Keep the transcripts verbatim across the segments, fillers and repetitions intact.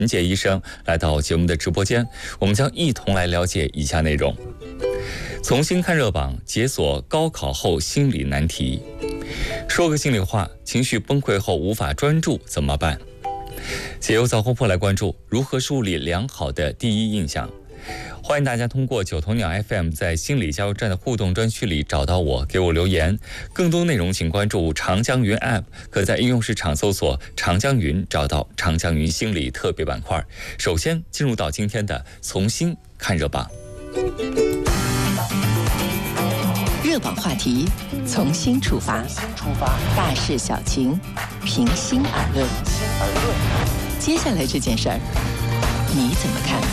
陈杰医生来到节目的直播间，我们将一同来了解以下内容。重新看热榜，解锁高考后心理难题。说个心里话，情绪崩溃后无法专注怎么办？解忧早活铺来关注如何树立良好的第一印象。欢迎大家通过九头鸟 F M 在心理加油站的互动专区里找到我，给我留言。更多内容请关注长江云 App， 可在应用市场搜索长江云，找到长江云心理特别板块。首先进入到今天的重新看热榜。 热榜话题，从新出发，大事小情，平心而论。接下来这件事儿，你怎么看？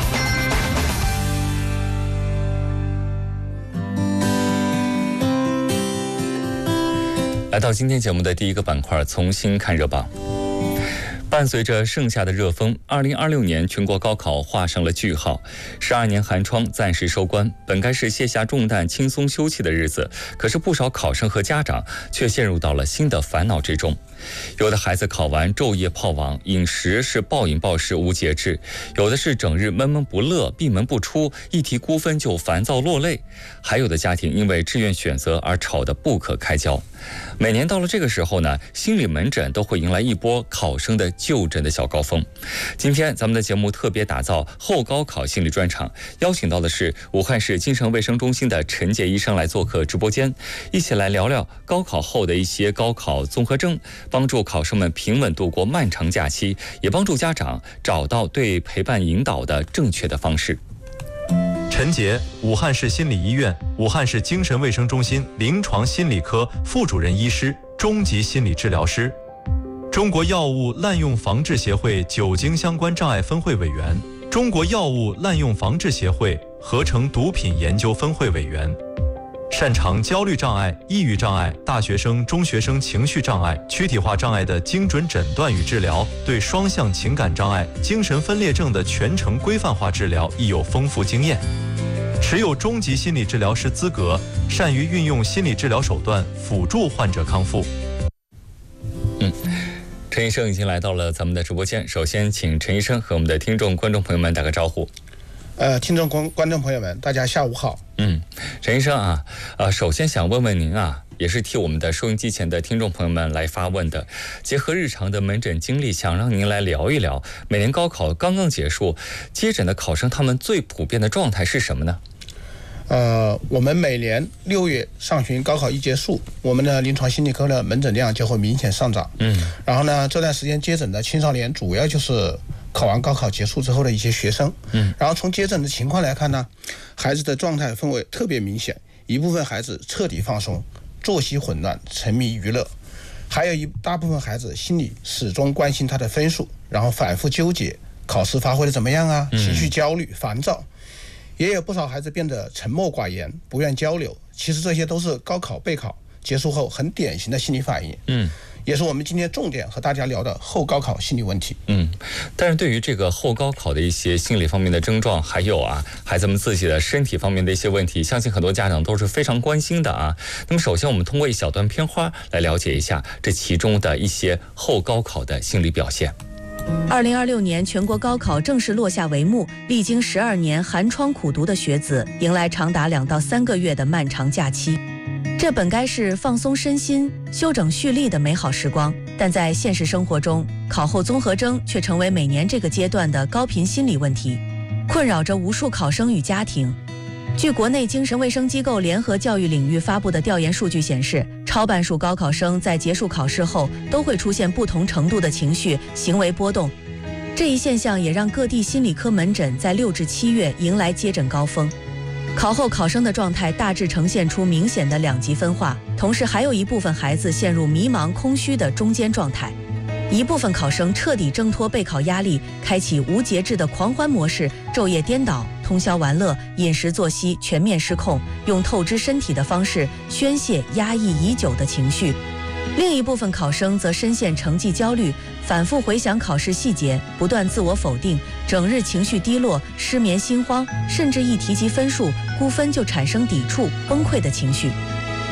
来到今天节目的第一个板块，重新看热榜。伴随着盛夏的热风，二零二六年全国高考画上了句号，十二年寒窗暂时收官。本该是卸下重担、轻松休憩的日子，可是不少考生和家长却陷入到了新的烦恼之中。有的孩子考完昼夜泡网，饮食是暴饮暴食无节制；有的是整日闷闷不乐，闭门不出，一提估分就烦躁落泪；还有的家庭因为志愿选择而吵得不可开交。每年到了这个时候呢，心理门诊都会迎来一波考生的就诊的小高峰。今天咱们的节目特别打造后高考心理专场，邀请到的是武汉市精神卫生中心的陈杰医生来做客直播间，一起来聊聊高考后的一些高考综合征，帮助考生们平稳度过漫长假期，也帮助家长找到对陪伴引导的正确的方式。 陈杰，武汉市心理医院、武汉市精神卫生中心临床心理科副主任医师、中级心理治疗师，中国药物滥用防治协会酒精相关障碍分会委员，中国药物滥用防治协会合成毒品研究分会委员，擅长焦虑障碍、抑郁障碍、大学生、中学生情绪障碍、躯体化障碍的精准诊断与治疗，对双向情感障碍、精神分裂症的全程规范化治疗亦有丰富经验。持有中级心理治疗师资格，善于运用心理治疗手段辅助患者康复。 嗯，陈医生已经来到了咱们的直播间，首先请陈医生和我们的听众观众朋友们打个招呼。 呃，听众观观众朋友们，大家下午好。 嗯，陈医生啊，呃，首先想问问您啊，也是替我们的收音机前的听众朋友们来发问的。结合日常的门诊经历，想让您来聊一聊，每年高考刚刚结束，接诊的考生他们最普遍的状态是什么呢？ 呃，我们每年六月上旬高考一结束，我们的临床心理科的门诊量就会明显上涨。嗯，然后呢，这段时间接诊的青少年主要就是考完高考结束之后的一些学生。嗯，然后从接诊的情况来看呢，孩子的状态氛围特别明显，一部分孩子彻底放松，作息混乱，沉迷娱乐；还有一大部分孩子心里始终关心他的分数，然后反复纠结考试发挥的怎么样啊，情绪焦虑、烦躁。也有不少孩子变得沉默寡言，不愿交流。其实这些都是高考备考结束后很典型的心理反应。嗯，也是我们今天重点和大家聊的后高考心理问题。 嗯，但是对于这个后高考的一些心理方面的症状，还有啊孩子们自己的身体方面的一些问题，相信很多家长都是非常关心的啊。那么首先我们通过一小段片花来了解一下这其中的一些后高考的心理表现。 二零二六年全国高考正式落下帷幕，历经十二年寒窗苦读的学子迎来长达两到三个月的漫长假期。这本该是放松身心、休整蓄力的美好时光，但在现实生活中，考后综合征却成为每年这个阶段的高频心理问题，困扰着无数考生与家庭。据国内精神卫生机构联合教育领域发布的调研数据显示，超半数高考生在结束考试后都会出现不同程度的情绪、行为波动。这一现象也让各地心理科门诊在六至七月迎来接诊高峰。考后考生的状态大致呈现出明显的两极分化，同时还有一部分孩子陷入迷茫空虚的中间状态。一部分考生彻底挣脱备考压力，开启无节制的狂欢模式，昼夜颠倒，通宵玩乐，饮食作息全面失控，用透支身体的方式宣泄压抑已久的情绪。另一部分考生则深陷成绩焦虑，反复回想考试细节，不断自我否定，整日情绪低落，失眠心慌，甚至一提及分数估分就产生抵触崩溃的情绪。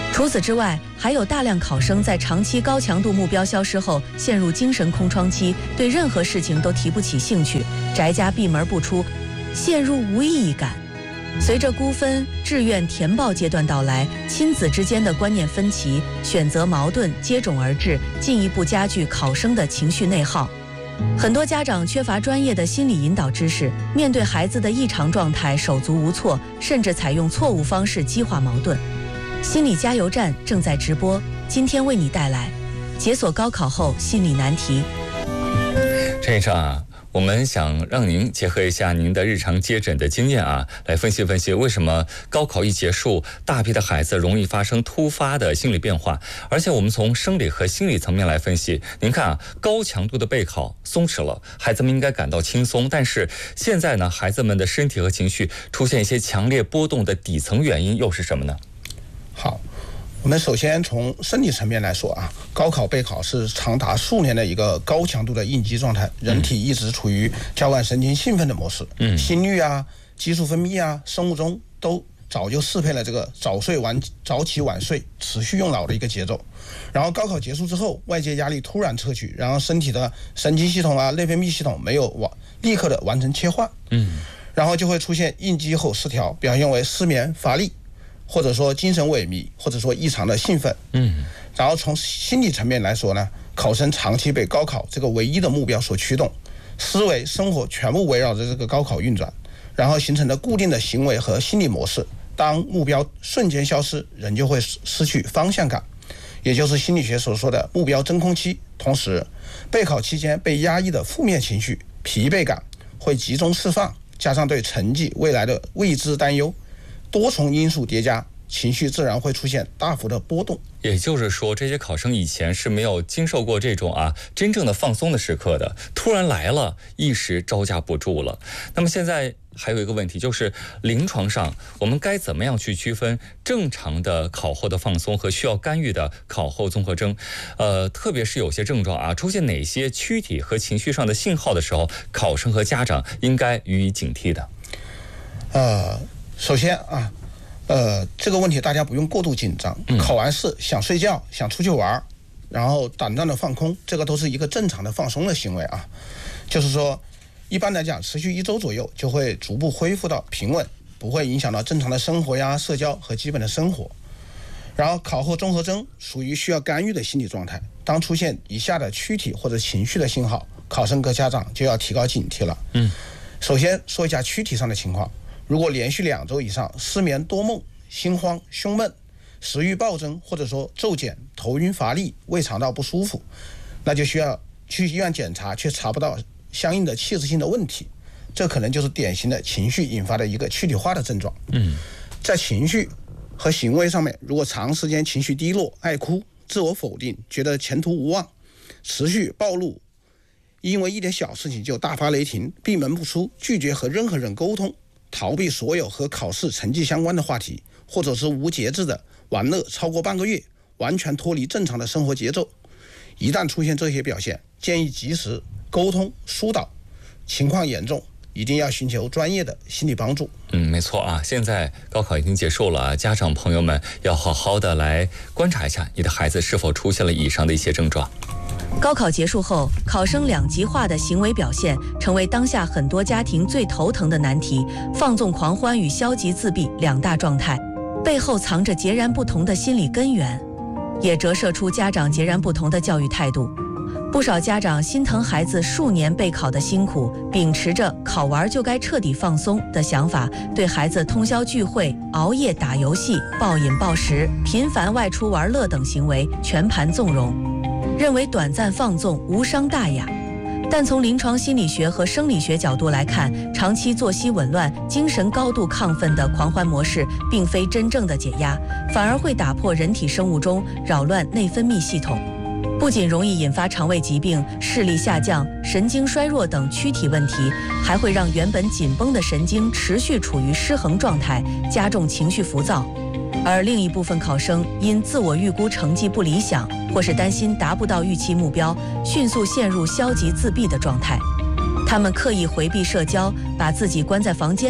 除此之外，还有大量考生在长期高强度目标消失后，陷入精神空窗期，对任何事情都提不起兴趣，宅家闭门不出，陷入无意义感。随着估分、志愿填报阶段到来，亲子之间的观念分歧、选择矛盾接踵而至，进一步加剧考生的情绪内耗。很多家长缺乏专业的心理引导知识，面对孩子的异常状态手足无措，甚至采用错误方式激化矛盾。心理加油站正在直播，今天为你带来解锁高考后心理难题。 陈医生啊，我们想让您结合一下您的日常接诊的经验啊，来分析分析为什么高考一结束，大批的孩子容易发生突发的心理变化，而且我们从生理和心理层面来分析。您看啊，高强度的备考松弛了，孩子们应该感到轻松，但是现在呢，孩子们的身体和情绪出现一些强烈波动的底层原因又是什么呢？ 好，我们首先从生理层面来说啊，高考备考是长达数年的一个高强度的应激状态，人体一直处于交感神经兴奋的模式，嗯，心率啊、激素分泌啊、生物钟都早就适配了这个早睡晚早起晚睡、持续用脑的一个节奏。然后高考结束之后，外界压力突然撤去，然后身体的神经系统啊、内分泌系统没有完立刻的完成切换，嗯，然后就会出现应激后失调，表现为失眠、乏力，或者说精神萎靡，或者说异常的兴奋，嗯，然后从心理层面来说呢，考生长期被高考这个唯一的目标所驱动，思维生活全部围绕着这个高考运转，然后形成了固定的行为和心理模式。当目标瞬间消失，人就会失去方向感，也就是心理学所说的目标真空期。同时，备考期间被压抑的负面情绪、疲惫感会集中释放，加上对成绩未来的未知担忧，多重因素叠加，情绪自然会出现大幅的波动。 也就是说，这些考生以前是没有经受过这种啊真正的放松的时刻的，突然来了，一时招架不住了。那么现在还有一个问题，就是临床上我们该怎么样去区分正常的考后的放松和需要干预的考后综合征？呃，特别是有些症状啊出现哪些躯体和情绪上的信号的时候，考生和家长应该予以警惕的。 呃，首先啊。呃，这个问题大家不用过度紧张。考完试想睡觉，想出去玩，然后短暂的放空，这个都是一个正常的放松的行为啊。就是说，一般来讲，持续一周左右就会逐步恢复到平稳，不会影响到正常的生活呀、社交和基本的生活。然后，考后综合征属于需要干预的心理状态。当出现以下的躯体或者情绪的信号，考生和家长就要提高警惕了。嗯，首先说一下躯体上的情况。如果连续两周以上失眠多梦、心慌、胸闷、食欲暴增，或者说骤减、头晕乏力、胃肠道不舒服，那就需要去医院检查，却查不到相应的器质性的问题，这可能就是典型的情绪引发的一个躯体化的症状。嗯，在情绪和行为上面，如果长时间情绪低落、爱哭、自我否定、觉得前途无望、持续暴露，因为一点小事情就大发雷霆、闭门不出、拒绝和任何人沟通、逃避所有和考试成绩相关的话题，或者是无节制的玩乐超过半个月，完全脱离正常的生活节奏。一旦出现这些表现，建议及时沟通疏导，情况严重一定要寻求专业的心理帮助。 嗯，没错啊，现在高考已经结束了，家长朋友们要好好的来观察一下你的孩子是否出现了以上的一些症状。 高考结束后，考生两极化的行为表现成为当下很多家庭最头疼的难题。放纵狂欢与消极自闭两大状态，背后藏着截然不同的心理根源，也折射出家长截然不同的教育态度。不少家长心疼孩子数年备考的辛苦，秉持着考完就该彻底放松的想法，对孩子通宵聚会、熬夜打游戏、暴饮暴食、频繁外出玩乐等行为全盘纵容，认为短暂放纵无伤大雅。但从临床心理学和生理学角度来看，长期作息紊乱、精神高度亢奋的狂欢模式，并非真正的解压，反而会打破人体生物钟，扰乱内分泌系统，不仅容易引发肠胃疾病、视力下降、神经衰弱等躯体问题，还会让原本紧绷的神经持续处于失衡状态，加重情绪浮躁。而另一部分考生因自我预估成绩不理想，或是担心达不到预期目标，迅速陷入消极自闭的状态。他们刻意回避社交，把自己关在房间里，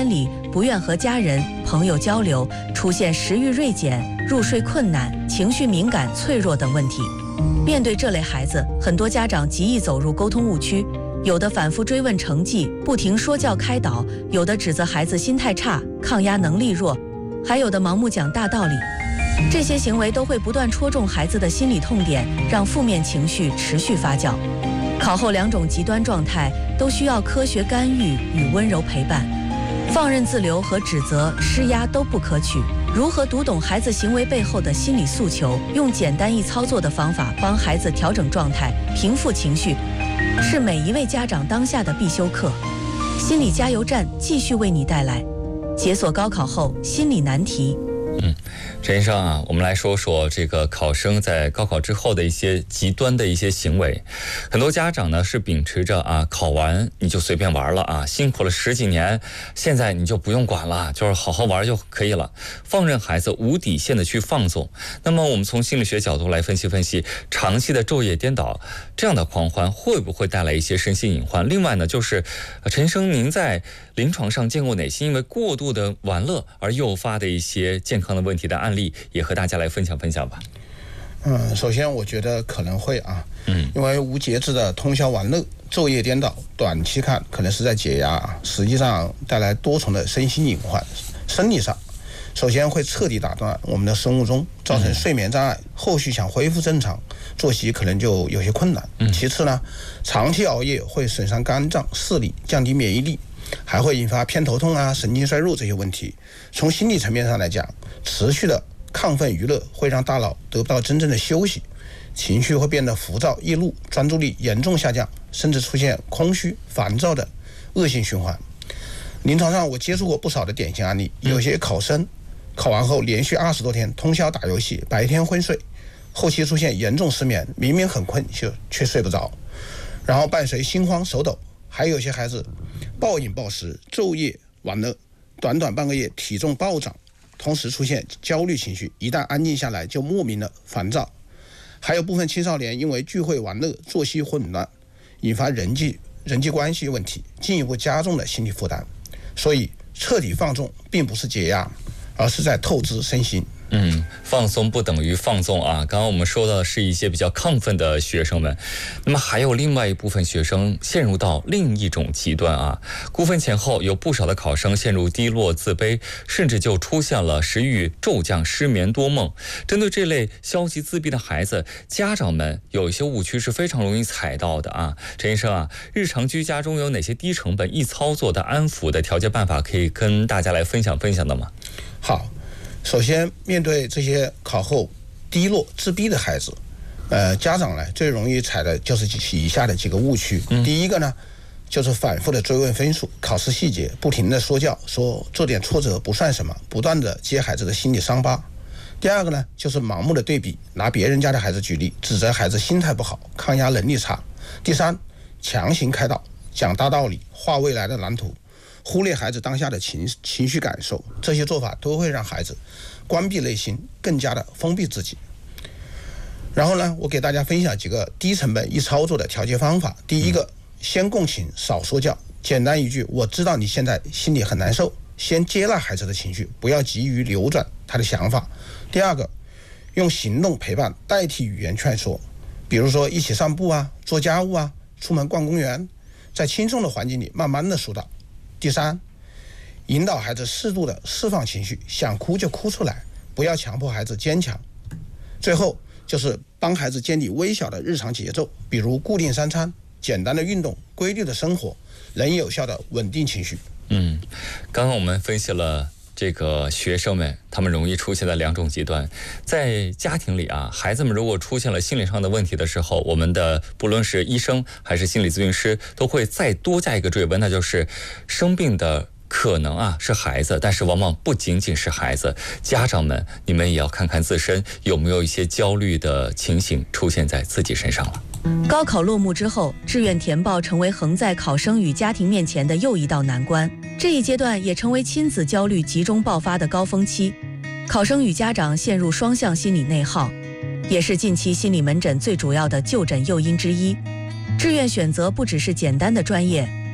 不愿和家人、朋友交流，出现食欲锐减、入睡困难、情绪敏感、脆弱等问题。面对这类孩子，很多家长极易走入沟通误区，有的反复追问成绩，不停说教开导，有的指责孩子心态差、抗压能力弱，还有的盲目讲大道理。这些行为都会不断戳中孩子的心理痛点，让负面情绪持续发酵。考后两种极端状态都需要科学干预与温柔陪伴，放任自流和指责、施压都不可取。如何读懂孩子行为背后的心理诉求，用简单易操作的方法帮孩子调整状态、平复情绪，是每一位家长当下的必修课。心理加油站继续为你带来解锁高考后心理难题。 嗯，陈医生啊，我们来说说这个考生在高考之后的一些极端的一些行为。很多家长呢是秉持着啊，考完你就随便玩了啊，辛苦了十几年，现在你就不用管了，就是好好玩就可以了，放任孩子无底线的去放纵。那么我们从心理学角度来分析分析，长期的昼夜颠倒这样的狂欢会不会带来一些身心隐患？另外呢，就是陈医生，您在临床上见过哪些因为过度的玩乐而诱发的一些健康的问题的案例，也和大家来分享分享吧。 嗯，首先我觉得可能会啊，嗯，因为无节制的通宵玩乐、昼夜颠倒，短期看可能是在解压，实际上带来多重的身心隐患。生理上，首先会彻底打断我们的生物钟，造成睡眠障碍，后续想恢复正常作息可能就有些困难。其次呢，长期熬夜会损伤肝脏、视力，降低免疫力，还会引发偏头痛啊、神经衰弱这些问题。从心理层面上来讲，持续的亢奋娱乐会让大脑得不到真正的休息，情绪会变得浮躁易怒，专注力严重下降，甚至出现空虚、烦躁的恶性循环。临床上我接触过不少的典型案例，有些考生考完后连续二十多天通宵打游戏，白天昏睡，后期出现严重失眠，明明很困却却睡不着，然后伴随心慌手抖。还有些孩子暴饮暴食，昼夜玩乐，短短半个月体重暴涨，同时出现焦虑情绪，一旦安静下来就莫名的烦躁。还有部分青少年因为聚会玩乐，作息混乱，引发人际人际关系问题，进一步加重了心理负担。所以彻底放纵并不是解压，而是在透支身心。 嗯，放松不等于放纵啊。刚刚我们说到的是一些比较亢奋的学生们，那么还有另外一部分学生陷入到另一种极端啊。估分前后，有不少的考生陷入低落、自卑，甚至就出现了食欲骤降、失眠多梦。针对这类消极自闭的孩子，家长们有一些误区是非常容易踩到的啊。陈医生啊，日常居家中有哪些低成本、易操作的安抚的调节办法可以跟大家来分享分享的吗？ 好。首先，面对这些考后低落、自闭的孩子，呃，家长呢最容易踩的就是以下的几个误区。嗯、第一个呢，就是反复的追问分数、考试细节，不停的说教，说做点挫折不算什么，不断的揭孩子的心理伤疤。第二个呢，就是盲目的对比，拿别人家的孩子举例，指责孩子心态不好、抗压能力差。第三，强行开导，讲大道理，画未来的蓝图，忽略孩子当下的情情绪感受，这些做法都会让孩子关闭内心，更加的封闭自己。然后呢，我给大家分享几个低成本易操作的调节方法。第一个，先共情，少说教。简单一句，我知道你现在心里很难受，先接纳孩子的情绪，不要急于扭转他的想法。第二个，用行动陪伴代替语言劝说，比如说一起散步啊，做家务啊，出门逛公园，在轻松的环境里慢慢的疏导。第三，引导孩子适度的释放情绪，想哭就哭出来，不要强迫孩子坚强。最后就是帮孩子建立微小的日常节奏，比如固定三餐、简单的运动、规律的生活，能有效的稳定情绪。 嗯，刚刚我们分析了这个学生们他们容易出现的两种极端。在家庭里啊，孩子们如果出现了心理上的问题的时候，我们的不论是医生还是心理咨询师都会再多加一个追问，那就是生病的可能啊是孩子，但是往往不仅仅是孩子，家长们你们也要看看自身有没有一些焦虑的情形出现在自己身上了。 高考落幕之后，志愿填报成为横在考生与家庭面前的又一道难关。这一阶段也成为亲子焦虑集中爆发的高峰期，考生与家长陷入双向心理内耗，也是近期心理门诊最主要的就诊诱因之一。志愿选择不只是简单的专业，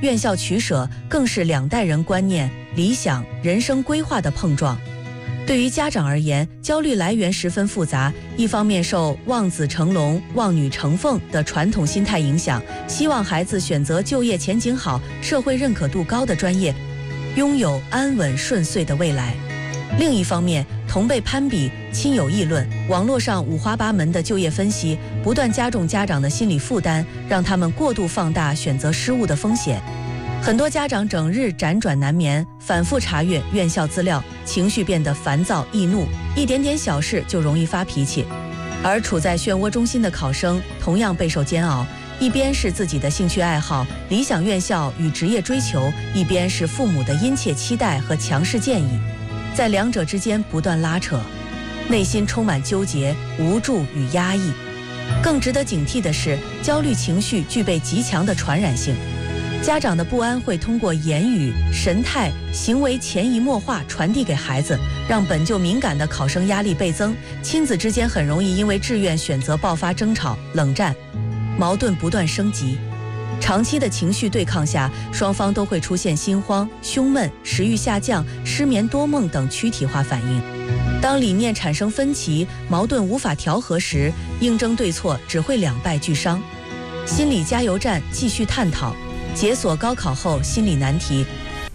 院校取舍更是两代人观念、理想、人生规划的碰撞。对于家长而言，焦虑来源十分复杂，一方面受望子成龙、望女成凤的传统心态影响，希望孩子选择就业前景好、社会认可度高的专业，拥有安稳顺遂的未来。另一方面，同辈攀比、亲友议论、网络上五花八门的就业分析，不断加重家长的心理负担，让他们过度放大选择失误的风险。很多家长整日辗转难眠，反复查阅院校资料，情绪变得烦躁易怒，一点点小事就容易发脾气。而处在漩涡中心的考生同样备受煎熬，一边是自己的兴趣爱好、理想院校与职业追求，一边是父母的殷切期待和强势建议，在两者之间不断拉扯，内心充满纠结、无助与压抑。更值得警惕的是，焦虑情绪具备极强的传染性。家长的不安会通过言语、神态、行为潜移默化传递给孩子，让本就敏感的考生压力倍增，亲子之间很容易因为志愿选择爆发争吵、冷战，矛盾不断升级。长期的情绪对抗下，双方都会出现心慌、胸闷、食欲下降、失眠多梦等躯体化反应。当理念产生分歧，矛盾无法调和时，应争对错只会两败俱伤。心理加油站继续探讨，解锁高考后心理难题。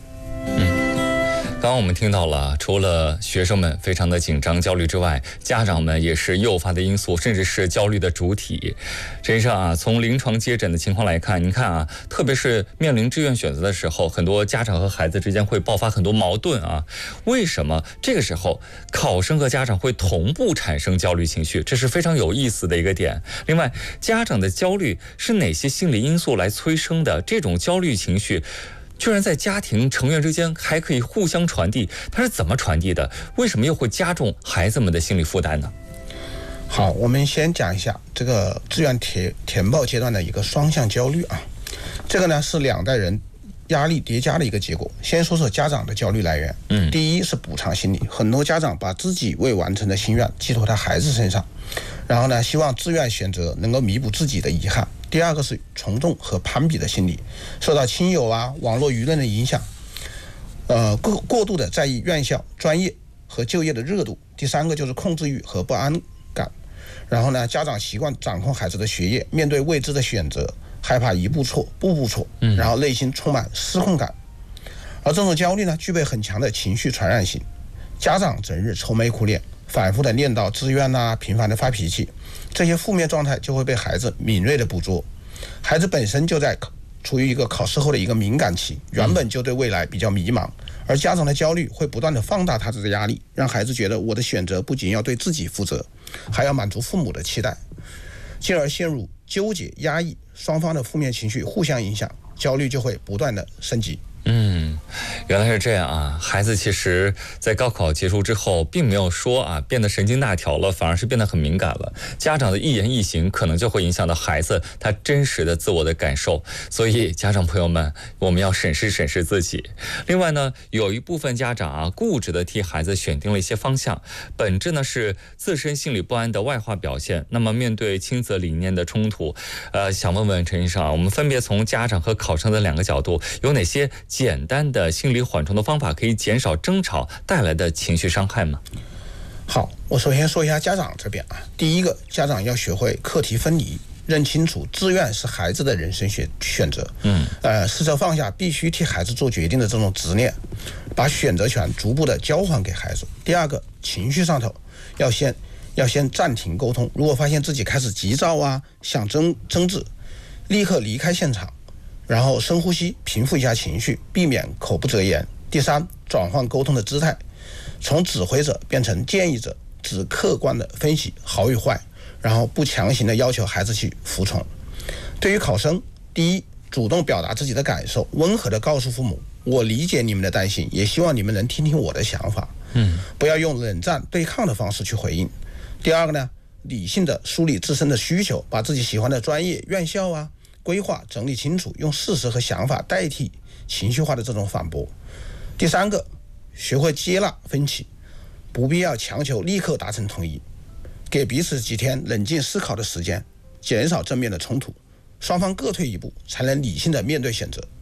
刚刚我们听到了，除了学生们非常的紧张焦虑之外，家长们也是诱发的因素，甚至是焦虑的主体。实际上啊，从临床接诊的情况来看，您看啊，特别是面临志愿选择的时候，很多家长和孩子之间会爆发很多矛盾啊。为什么这个时候考生和家长会同步产生焦虑情绪？这是非常有意思的一个点。另外，家长的焦虑是哪些心理因素来催生的？这种焦虑情绪居然在家庭成员之间还可以互相传递，它是怎么传递的？为什么又会加重孩子们的心理负担呢？ 好，我们先讲一下这个志愿填填报阶段的一个双向焦虑啊，这个呢是两代人压力叠加的一个结果。先说说家长的焦虑来源，嗯，第一是补偿心理，很多家长把自己未完成的心愿寄托在孩子身上，然后呢，希望志愿选择能够弥补自己的遗憾。第二个是从众和攀比的心理，受到亲友啊、网络舆论的影响，呃，过过度的在意院校、专业和就业的热度。第三个就是控制欲和不安感。然后呢，家长习惯掌控孩子的学业，面对未知的选择，害怕一步错、步步错，然后内心充满失控感。而这种焦虑呢，具备很强的情绪传染性。家长整日愁眉苦脸，反复的念叨志愿啊，频繁的发脾气，这些负面状态就会被孩子敏锐的捕捉。孩子本身就在处于一个考试后的一个敏感期，原本就对未来比较迷茫，而家长的焦虑会不断的放大他的压力，让孩子觉得我的选择不仅要对自己负责，还要满足父母的期待，进而陷入纠结压抑，双方的负面情绪互相影响，焦虑就会不断的升级。 嗯，原来是这样啊！孩子其实在高考结束之后，并没有说啊变得神经大条了，反而是变得很敏感了。家长的一言一行可能就会影响到孩子他真实的自我的感受，所以家长朋友们，我们要审视审视自己。另外呢，有一部分家长啊固执的替孩子选定了一些方向，本质呢是自身心理不安的外化表现。那么面对亲子理念的冲突，呃，想问问陈医生啊，我们分别从家长和考生的两个角度，有哪些简单的心理缓冲的方法可以减少争吵带来的情绪伤害吗？ 好，我首先说一下家长这边啊。第一个，家长要学会课题分离，认清楚志愿是孩子的人生选选择，嗯，呃，试着放下必须替孩子做决定的这种执念，把选择权逐步的交还给孩子。第二个，情绪上头要先要先暂停沟通，如果发现自己开始急躁啊，想争争执，立刻离开现场。然后深呼吸，平复一下情绪，避免口不择言。第三，转换沟通的姿态，从指挥者变成建议者，只客观的分析好与坏，然后不强行的要求孩子去服从。对于考生，第一，主动表达自己的感受，温和的告诉父母，我理解你们的担心，也希望你们能听听我的想法，嗯，不要用冷战对抗的方式去回应。第二个呢，理性的梳理自身的需求，把自己喜欢的专业、院校啊规划整理清楚，用事实和想法代替情绪化的这种反驳。第三个，学会接纳分歧，不必要强求立刻达成统一，给彼此几天冷静思考的时间，减少正面的冲突，双方各退一步，才能理性的面对选择。 嗯，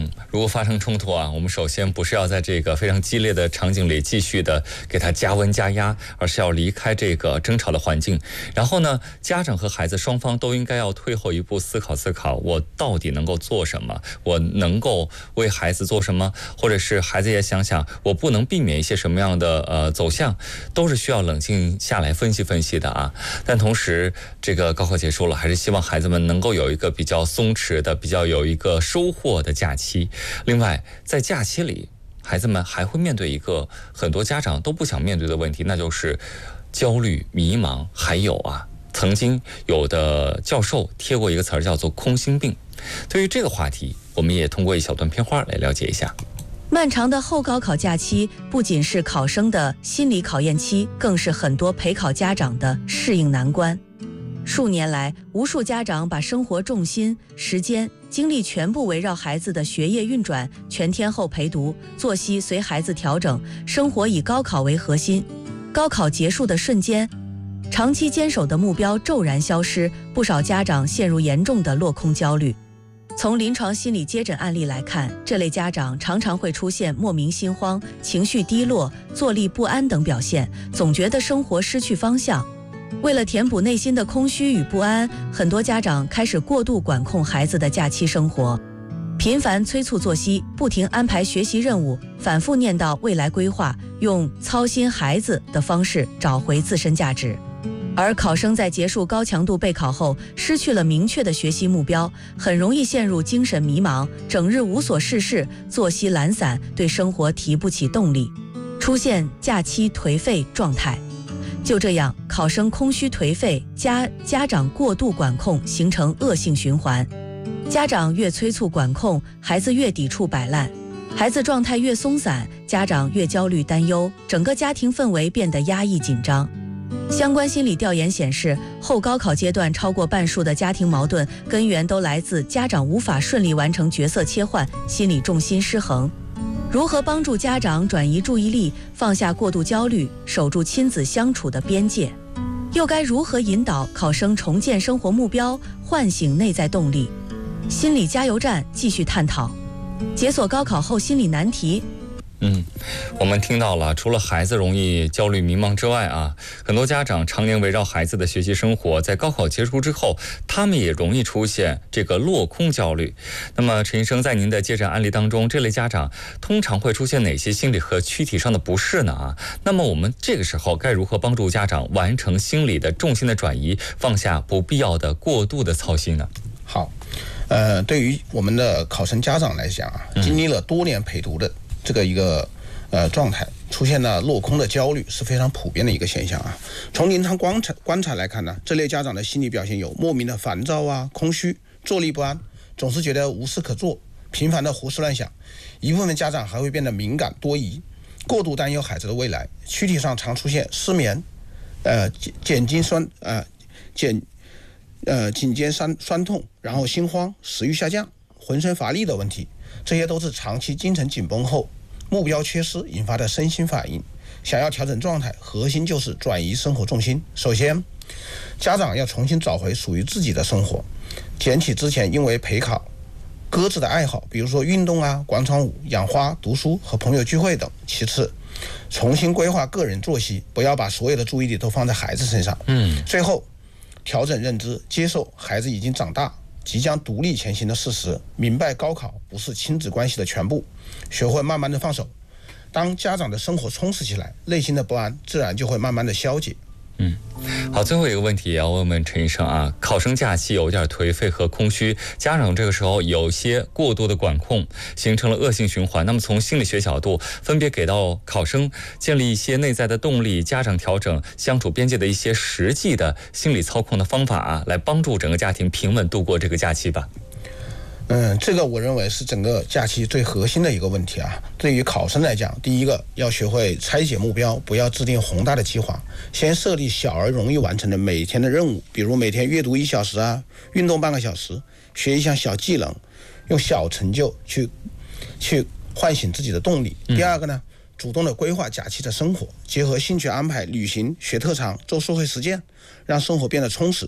如果发生冲突啊，我们首先不是要在这个非常激烈的场景里继续的给它加温加压，而是要离开这个争吵的环境。然后呢，家长和孩子双方都应该要退后一步思考思考，我到底能够做什么，我能够为孩子做什么，或者是孩子也想想我不能避免一些什么样的呃走向，都是需要冷静下来分析分析的啊。但同时这个高考结束了，还是希望孩子们能够有一个比较松弛的、比较有一个收获的假期。另外在假期里，孩子们还会面对一个很多家长都不想面对的问题，那就是焦虑、迷茫，还有啊，曾经有的教授贴过一个词儿叫做空心病。对于这个话题，我们也通过一小段片花来了解一下。 漫长的后高考假期不仅是考生的心理考验期，更是很多陪考家长的适应难关。数年来，无数家长把生活重心、时间、精力全部围绕孩子的学业运转，全天候陪读，作息随孩子调整，生活以高考为核心。高考结束的瞬间，长期坚守的目标骤然消失，不少家长陷入严重的落空焦虑。从临床心理接诊案例来看，这类家长常常会出现莫名心慌、情绪低落、坐立不安等表现，总觉得生活失去方向。为了填补内心的空虚与不安，很多家长开始过度管控孩子的假期生活，频繁催促作息，不停安排学习任务，反复念叨未来规划，用操心孩子的方式找回自身价值。而考生在结束高强度备考后，失去了明确的学习目标，很容易陷入精神迷茫，整日无所事事，作息懒散，对生活提不起动力，出现假期颓废状态。就这样，考生空虚颓废，家家长过度管控，形成恶性循环。家长越催促管控，孩子越抵触摆烂；孩子状态越松散，家长越焦虑担忧，整个家庭氛围变得压抑紧张。相关心理调研显示，后高考阶段超过半数的家庭矛盾根源都来自家长无法顺利完成角色切换，心理重心失衡。如何帮助家长转移注意力，放下过度焦虑，守住亲子相处的边界？又该如何引导考生重建生活目标，唤醒内在动力？心理加油站继续探讨，解锁高考后心理难题。 嗯，我们听到了，除了孩子容易焦虑迷茫之外啊，很多家长常年围绕孩子的学习生活，在高考结束之后，他们也容易出现这个落空焦虑。那么陈医生，在您的接诊案例当中，这类家长通常会出现哪些心理和躯体上的不适呢？啊，那么我们这个时候该如何帮助家长完成心理的重心的转移，放下不必要的过度的操心呢？ 好，呃，对于我们的考生家长来讲啊，经历了多年陪读的这个一个呃状态，出现了落空的焦虑是非常普遍的一个现象啊。从临床观察观察来看呢，这类家长的心理表现有莫名的烦躁啊、空虚、坐立不安，总是觉得无事可做，频繁的胡思乱想。一部分家长还会变得敏感多疑，过度担忧孩子的未来，躯体上常出现失眠、呃颈筋酸呃颈呃颈肩酸酸痛，然后心慌、食欲下降、浑身乏力的问题。这些都是长期精神紧绷后目标缺失引发的身心反应。想要调整状态，核心就是转移生活重心。首先，家长要重新找回属于自己的生活，捡起之前因为陪考搁置的爱好，比如说运动啊、广场舞、养花、读书和朋友聚会等。其次，重新规划个人作息，不要把所有的注意力都放在孩子身上。嗯。最后，调整认知，接受孩子已经长大，即将独立前行的事实，明白高考不是亲子关系的全部，学会慢慢的放手。当家长的生活充实起来，内心的不安自然就会慢慢的消解。 嗯，好，最后一个问题也要问问陈医生啊，考生假期有点颓废和空虚，家长这个时候有些过多的管控，形成了恶性循环。那么从心理学角度，分别给到考生建立一些内在的动力，家长调整相处边界的一些实际的心理操控的方法啊，来帮助整个家庭平稳度过这个假期吧。 嗯，这个我认为是整个假期最核心的一个问题啊。对于考生来讲，第一个要学会拆解目标，不要制定宏大的计划，先设立小而容易完成的每天的任务，比如每天阅读一小时啊，运动半个小时，学一项小技能，用小成就去去唤醒自己的动力。第二个呢，主动的规划假期的生活，结合兴趣安排、旅行、学特长、做社会实践，让生活变得充实。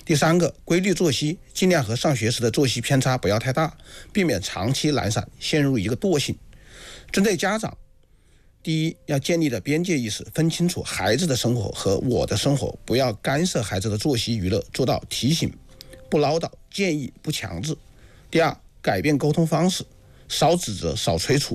第三个，规律作息，尽量和上学时的作息偏差不要太大，避免长期懒散，陷入一个惰性。针对家长，第一，要建立的边界意识，分清楚孩子的生活和我的生活，不要干涉孩子的作息娱乐，做到提醒不唠叨，建议不强制。第二，改变沟通方式，少指责少催促，